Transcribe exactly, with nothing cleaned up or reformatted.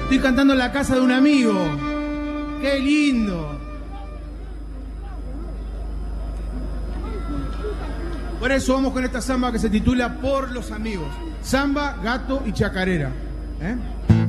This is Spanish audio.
Estoy cantando en la casa de un amigo. ¡Qué lindo! Por eso vamos con esta samba que se titula Por los amigos. Samba, gato y chacarera. ¿Eh?